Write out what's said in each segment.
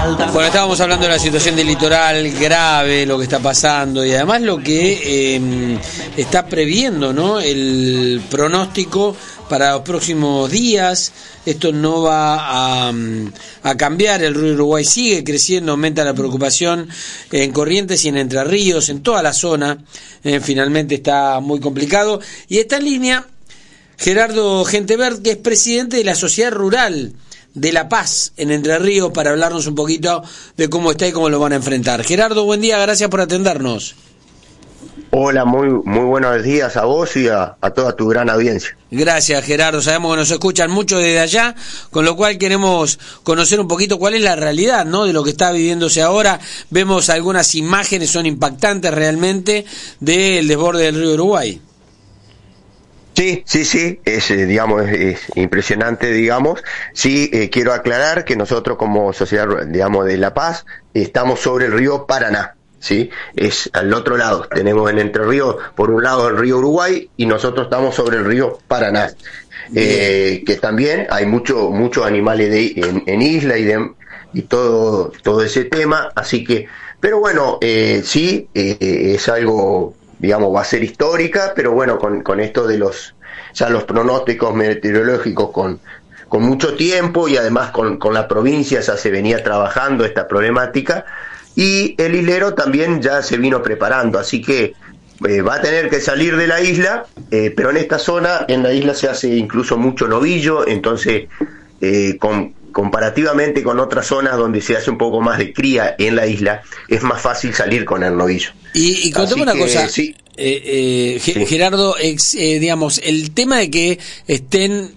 Bueno, estábamos hablando de la situación del litoral, grave lo que está pasando y además lo que está previendo, ¿no?, el pronóstico para los próximos días. Esto no va a cambiar, el río Uruguay sigue creciendo, aumenta la preocupación en Corrientes y en Entre Ríos, en toda la zona. Finalmente está muy complicado. Y está en línea Gerardo Gentevert, que es presidente de la Sociedad Rural de La Paz en Entre Ríos, para hablarnos un poquito de cómo está y cómo lo van a enfrentar. Gerardo, buen día, gracias por atendernos. Hola, muy buenos días a vos y a toda tu gran audiencia. Gracias, Gerardo, sabemos que nos escuchan mucho desde allá, con lo cual queremos conocer un poquito cuál es la realidad, ¿no?, de lo que está viviéndose ahora. Vemos algunas imágenes, son impactantes realmente, del desborde del río Uruguay. Sí, es impresionante, digamos. Sí, quiero aclarar que nosotros como Sociedad, digamos, de La Paz, estamos sobre el río Paraná, ¿sí? Es al otro lado. Tenemos en Entre Ríos, por un lado, el río Uruguay, y nosotros estamos sobre el río Paraná. Que también hay muchos animales en isla y todo ese tema, así que, pero bueno, sí, es algo, digamos, va a ser histórica, pero bueno, con esto de los pronósticos meteorológicos con mucho tiempo, y además con la provincia ya se venía trabajando esta problemática, y el islero también ya se vino preparando, así que va a tener que salir de la isla, pero en esta zona, en la isla se hace incluso mucho novillo, entonces comparativamente con otras zonas donde se hace un poco más de cría en la isla, es más fácil salir con el novillo. Y contame una cosa, sí. Gerardo, digamos, el tema de que estén,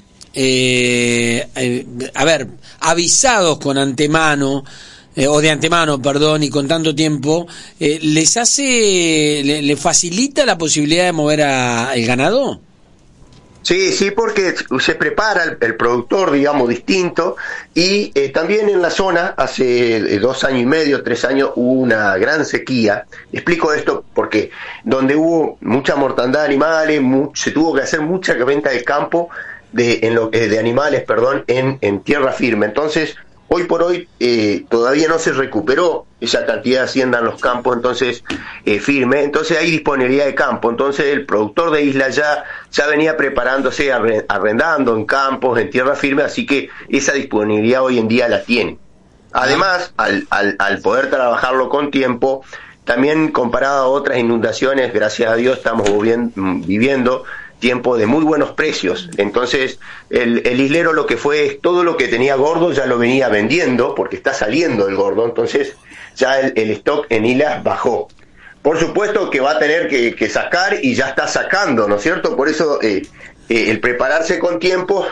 avisados con antemano, o de antemano, perdón, y con tanto tiempo, ¿le facilita la posibilidad de mover el ganado? Sí, porque se prepara el productor, digamos, distinto, y también en la zona, hace 2 años y medio, 3 años, hubo una gran sequía. Explico esto porque donde hubo mucha mortandad de animales, se tuvo que hacer mucha venta de campo de animales, en tierra firme. Entonces, hoy por hoy todavía no se recuperó esa cantidad de hacienda en los campos, entonces firme, entonces hay disponibilidad de campo, entonces el productor de isla ya venía preparándose, arrendando en campos, en tierra firme, así que esa disponibilidad hoy en día la tiene. Además, al poder trabajarlo con tiempo, también comparado a otras inundaciones, gracias a Dios estamos viviendo tiempo de muy buenos precios. Entonces el islero lo que fue es todo lo que tenía gordo ya lo venía vendiendo, porque está saliendo el gordo, entonces ya el stock en islas bajó. Por supuesto que va a tener que sacar, y ya está sacando, ¿no es cierto? Por eso el prepararse con tiempo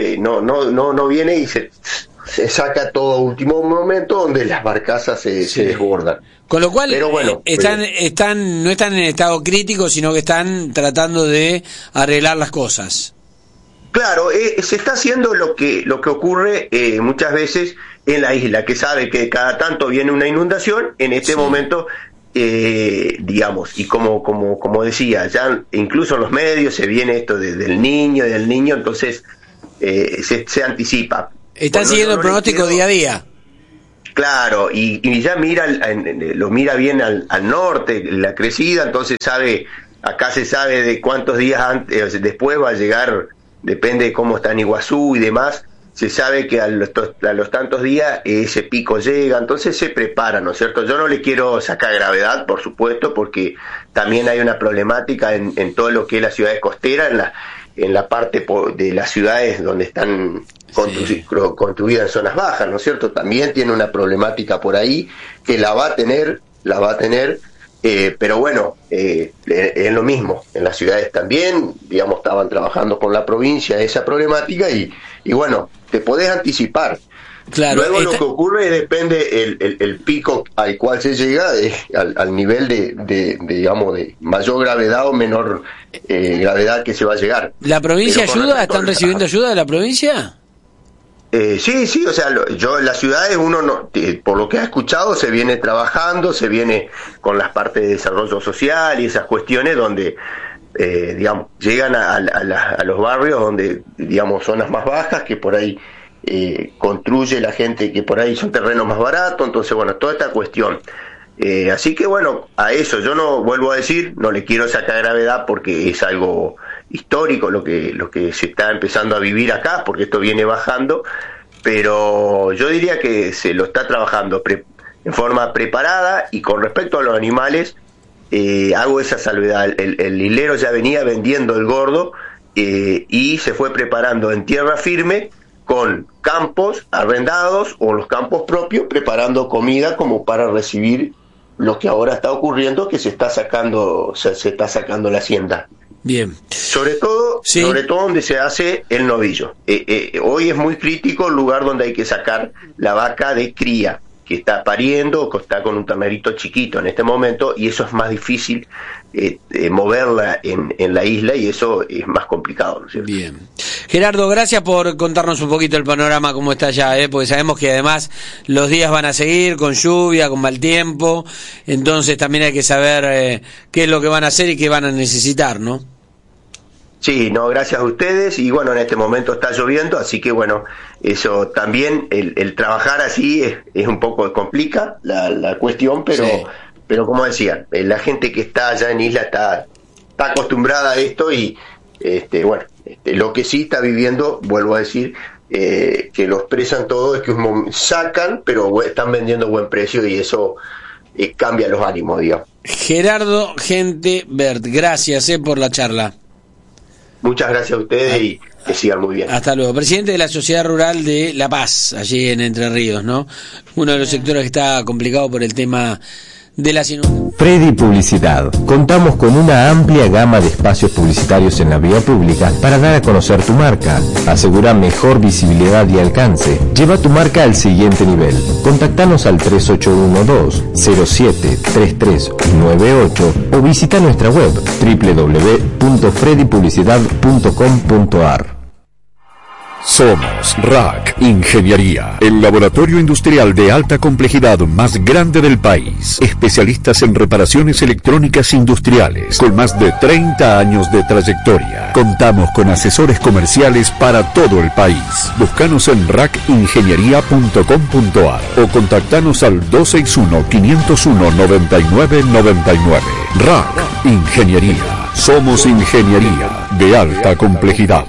no viene y se saca todo a último momento, donde las barcazas se desbordan. Con lo cual, pero bueno, no están en estado crítico, sino que están tratando de arreglar las cosas. Claro, se está haciendo lo que ocurre muchas veces en la isla, que sabe que cada tanto viene una inundación, en este momento, digamos, y como decía, ya incluso en los medios se viene esto del niño, entonces se anticipa. Están siguiendo el pronóstico día a día. Claro, y ya lo mira bien al norte, la crecida, entonces acá se sabe de cuántos días después va a llegar, depende de cómo está en Iguazú y demás, se sabe que a los tantos días ese pico llega, entonces se prepara, ¿no es cierto? Yo no le quiero sacar gravedad, por supuesto, porque también hay una problemática en todo lo que es la ciudad costera, en la parte de las ciudades donde están construidas en zonas bajas, ¿no es cierto? También tiene una problemática por ahí que la va a tener, pero bueno, es lo mismo, en las ciudades también, digamos, estaban trabajando con la provincia esa problemática y bueno, te podés anticipar. Claro, luego lo que ocurre depende el pico al cual se llega al nivel de digamos de mayor gravedad o menor gravedad que se va a llegar. ¿La provincia ayuda? ¿Están recibiendo ayuda de la provincia? Sí, o sea, yo en las ciudades por lo que ha escuchado se viene trabajando, se viene con las partes de desarrollo social y esas cuestiones donde digamos llegan a los barrios donde, digamos, zonas más bajas que por ahí construye la gente que por ahí son terrenos más baratos, entonces bueno, toda esta cuestión. Así que bueno, a eso yo no vuelvo a decir, no le quiero sacar gravedad porque es algo histórico lo que se está empezando a vivir acá, porque esto viene bajando, pero yo diría que se lo está trabajando en forma preparada. Y con respecto a los animales, hago esa salvedad, el hilero ya venía vendiendo el gordo y se fue preparando en tierra firme con campos arrendados o los campos propios, preparando comida como para recibir lo que ahora está ocurriendo, que se está sacando la hacienda. Bien. Sobre todo donde se hace el novillo. Hoy es muy crítico el lugar donde hay que sacar la vaca de cría, que está pariendo o que está con un ternerito chiquito en este momento, y eso es más difícil moverla en la isla, y eso es más complicado, ¿no es cierto? Bien. Gerardo, gracias por contarnos un poquito el panorama cómo está allá, porque sabemos que además los días van a seguir con lluvia, con mal tiempo, entonces también hay que saber qué es lo que van a hacer y qué van a necesitar, ¿no? Sí, no, gracias a ustedes. Y bueno, en este momento está lloviendo, así que bueno, eso también, el trabajar así es un poco complica la cuestión, pero sí. Pero como decía, la gente que está allá en isla está acostumbrada a esto, y bueno, lo que sí está viviendo, vuelvo a decir, que lo expresan todo, es que sacan, pero están vendiendo a buen precio, y eso cambia los ánimos, digamos. Gerardo Gentebert, gracias por la charla. Muchas gracias a ustedes y que sigan muy bien. Hasta luego. Presidente de la Sociedad Rural de La Paz, allí en Entre Ríos, ¿no? Uno de los sectores que está complicado por el tema de la inundaciones. Freddy Publicidad. Contamos con una amplia gama de espacios publicitarios en la vía pública para dar a conocer tu marca. Asegura mejor visibilidad y alcance. Lleva tu marca al siguiente nivel. Contactanos al 3812-073398 o visita nuestra web www.freddypublicidad.com.ar. Somos RAC Ingeniería, el laboratorio industrial de alta complejidad más grande del país. Especialistas en reparaciones electrónicas industriales, con más de 30 años de trayectoria. Contamos con asesores comerciales para todo el país. Búscanos en racingeniería.com.ar o contactanos al 261-501-9999. RAC Ingeniería. Somos ingeniería de alta complejidad.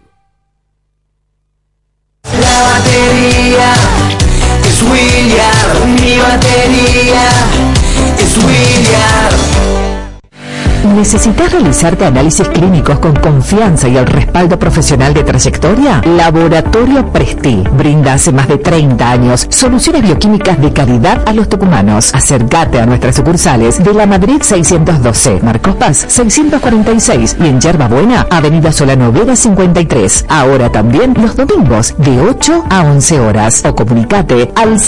La batería es William, mi batería es William. ¿Necesitas realizarte análisis clínicos con confianza y el respaldo profesional de trayectoria? Laboratorio Presti brinda hace más de 30 años soluciones bioquímicas de calidad a los tucumanos. Acércate a nuestras sucursales de La Madrid 612, Marcos Paz 646 y en Yerba Buena, Avenida Solano Vera 53. Ahora también los domingos de 8 a 11 horas. O comunicate al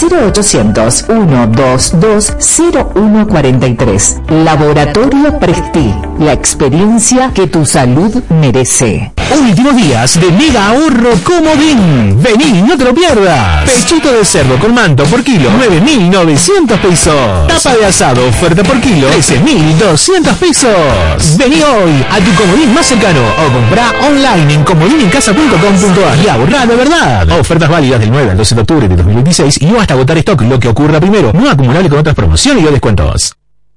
0800-122-0143. Laboratorio Presti. La experiencia que tu salud merece. Últimos días de mega ahorro Comodín. Vení, no te lo pierdas. Pechito de cerdo con manto por kilo, 9.900 pesos. Tapa de asado, oferta por kilo, 13.200 pesos. Vení hoy a tu Comodín más cercano o comprá online en comodinencasa.com.ar y ahorrá de verdad. Ofertas válidas del 9 al 12 de octubre de 2026 y o hasta agotar stock, lo que ocurra primero, no acumulable con otras promociones y o descuentos.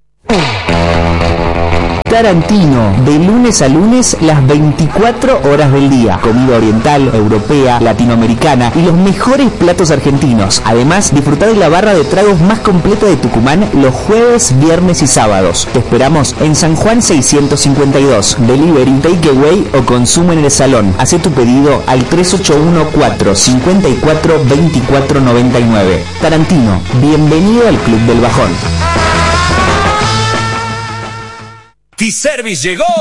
Tarantino, de lunes a lunes, las 24 horas del día. Comida oriental, europea, latinoamericana y los mejores platos argentinos. Además, disfrutar de la barra de tragos más completa de Tucumán los jueves, viernes y sábados. Te esperamos en San Juan 652. Delivery, takeaway o consumo en el salón. Hacé tu pedido al 3814-542499. Tarantino, bienvenido al Club del Bajón. T-Service llegó